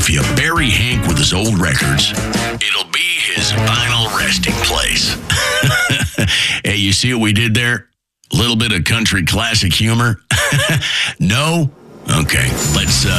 Philadelphia bury Hank with his old records, it'll be his final resting place. Hey, you see what we did there? A little bit of country classic humor? No? Okay, let's